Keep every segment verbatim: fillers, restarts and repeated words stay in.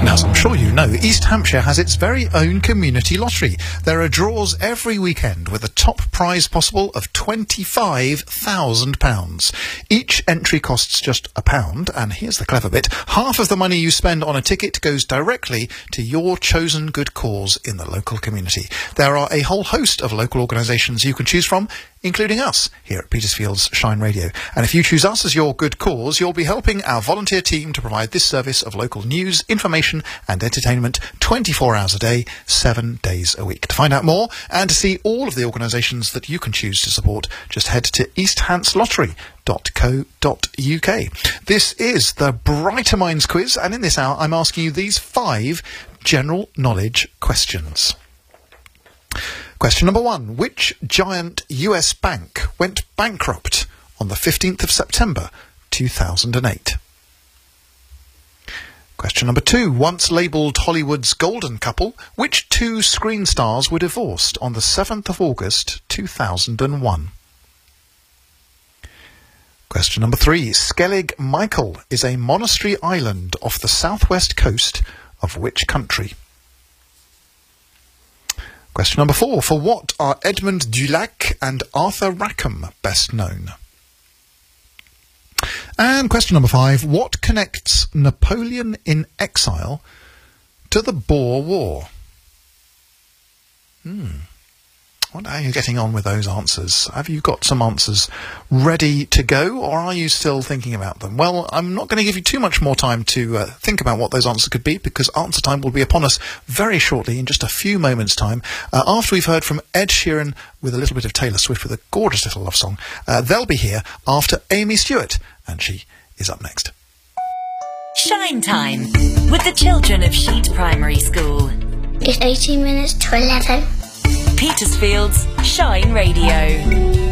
As I'm sure you know, East Hampshire has its very own community lottery. There are draws every weekend with a top prize possible of twenty-five thousand pounds. Each entry costs just a pound, and here's the clever bit. Half of the money you spend on a ticket goes directly to your chosen good cause in the local community. There are a whole host of local organisations you can choose from, including us here at Petersfield's Shine Radio. And if you choose us as your good cause, you'll be helping our volunteer team to provide this service of local news, information and entertainment twenty-four hours a day, seven days a week. To find out more and to see all of the organisations that you can choose to support, just head to east hants lottery dot co dot uk. This is the Brighter Minds quiz, and in this hour I'm asking you these five general knowledge questions. Question number one. Which giant U S bank went bankrupt on the fifteenth of September two thousand eight? Question number two. Once labelled Hollywood's golden couple, which two screen stars were divorced on the seventh of August two thousand one? Question number three. Skellig Michael is a monastery island off the southwest coast of which country? Question number four. For what are Edmund Dulac and Arthur Rackham best known? And question number five. What connects Napoleon in exile to the Boer War? Hmm. I wonder how you're getting on with those answers. Have you got some answers ready to go, or are you still thinking about them? Well, I'm not going to give you too much more time to uh, think about what those answers could be, because answer time will be upon us very shortly, in just a few moments' time, uh, after we've heard from Ed Sheeran with a little bit of Taylor Swift with a gorgeous little love song. Uh, they'll be here after Amy Stewart, and she is up next. Shine Time with the children of Sheet Primary School. It's eighteen minutes to eleven. Petersfield's Shine Radio.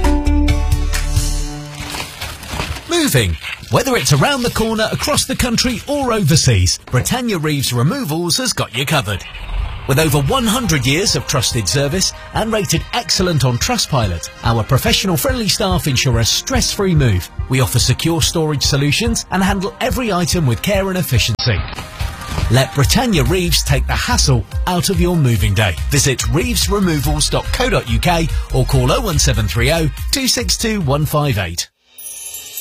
Moving. Whether it's around the corner, across the country or overseas, Britannia Reeves Removals has got you covered. With over one hundred years of trusted service and rated excellent on Trustpilot, our professional friendly staff ensure a stress-free move. We offer secure storage solutions and handle every item with care and efficiency. Let Britannia Reeves take the hassle out of your moving day. Visit reeves removals dot co dot uk or call oh one seven three oh, two six two, one five eight.